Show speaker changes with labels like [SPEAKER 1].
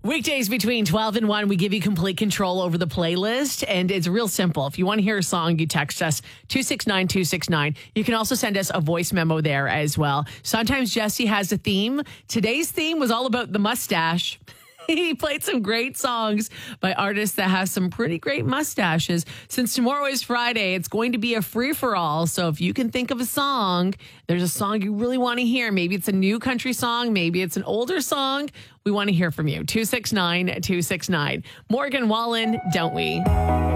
[SPEAKER 1] Weekdays between 12 and 1, we give you complete control over the playlist. And it's real simple. If you want to hear a song, you text us 269-269. You can also send us a voice memo there as well. Sometimes Jesse has a theme. Today's theme was all about the mustache. He played some great songs by artists that have some pretty great mustaches. Since tomorrow is Friday, it's going to be a free-for-all. So if you can think of a song, there's a song you really want to hear. Maybe it's a new country song. Maybe it's an older song. We want to hear from you. 269-269. Morgan Wallen, don't we?